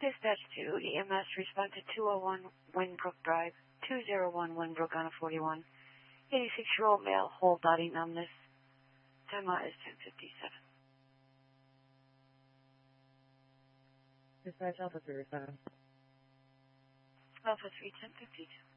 Dispatch 2, EMS respond to 201 Winbrook Drive, 201 Winbrook on a 41. 86-year-old male, whole body numbness. Time out is 10:57. Dispatch Alpha 3 respond. Alpha 3, 10:52.